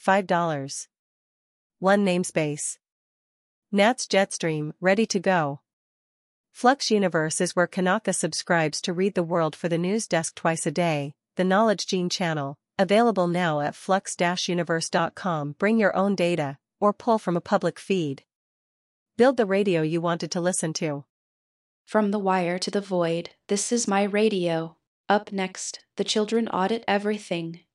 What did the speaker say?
$5. 1 namespace. Nats Jetstream, ready to go. Flux Universe is where Kanaka subscribes to read the world for the news desk twice a day, the Knowledge Gene channel, available now at flux-universe.com. Bring your own data, or pull from a public feed. Build the radio you wanted to listen to. From the wire to the void, this is my radio. Up next, the children audit everything.